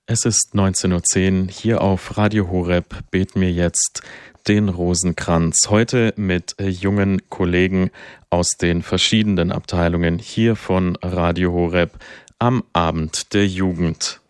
Es ist 19:10 Uhr. Hier auf Radio Horeb beten wir jetzt den Rosenkranz. Heute mit jungen Kollegen aus den verschiedenen Abteilungen hier von Radio Horeb am Abend der Jugend.